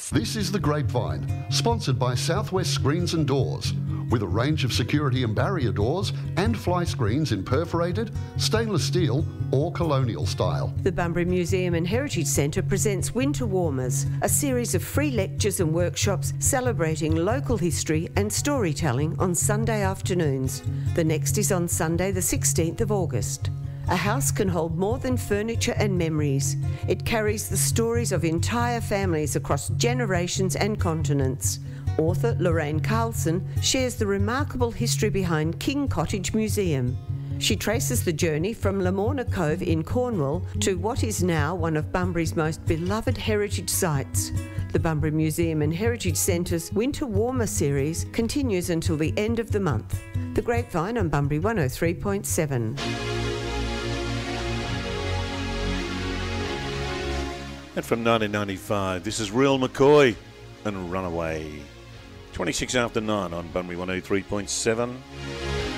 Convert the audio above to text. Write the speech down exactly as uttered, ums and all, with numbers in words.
This is The Grapevine, sponsored by Southwest Screens and Doors, with a range of security and barrier doors and fly screens in perforated, stainless steel or colonial style. The Bunbury Museum and Heritage Centre presents Winter Warmers, a series of free lectures and workshops celebrating local history and storytelling on Sunday afternoons. The next is on Sunday the sixteenth of August. A house can hold more than furniture and memories. It carries the stories of entire families across generations and continents. Author Lorraine Carlson shares the remarkable history behind King Cottage Museum. She traces the journey from Lamorna Cove in Cornwall to what is now one of Bunbury's most beloved heritage sites. The Bunbury Museum and Heritage Centre's Winter Warmer series continues until the end of the month. The Grapevine on Bunbury one oh three point seven. And from nineteen ninety-five, this is Real McCoy and Runaway. twenty-six after nine on Bunbury one oh three point seven.